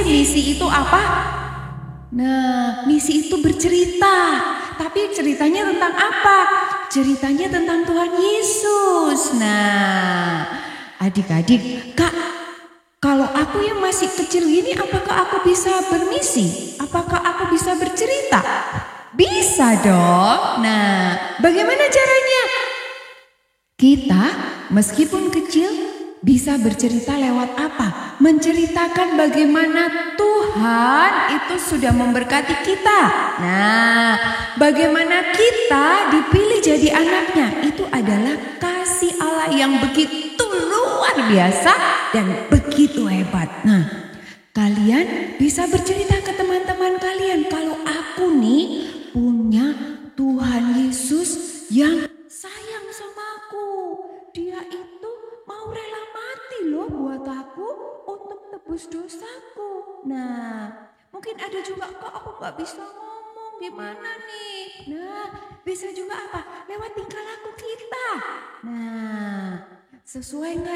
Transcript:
misi itu apa? Nah, misi itu bercerita. Tapi ceritanya tentang apa? Ceritanya tentang Tuhan Yesus. Nah, adik-adik, Kak, kalau aku yang masih kecil gini, apakah aku bisa bermisi? Apakah aku bisa bercerita? Bisa dong. Nah, bagaimana caranya? Kita meskipun kecil bisa bercerita lewat apa? Menceritakan bagaimana Tuhan itu sudah memberkati kita. Nah, bagaimana kita dipilih jadi anaknya? Itu adalah kasih Allah yang begitu luar biasa dan begitu hebat. Nah, kalian bisa bercerita ke teman-teman kalian, kalau aku nih punya Tuhan Yesus yang sayang sama aku. Dia itu mau rela mati loh buat aku untuk tebus dosaku. Nah, mungkin ada juga, kok aku gak bisa ngomong, gimana nih? Nah, bisa juga apa? Lewat tingkah laku kita. Nah, sesuai gak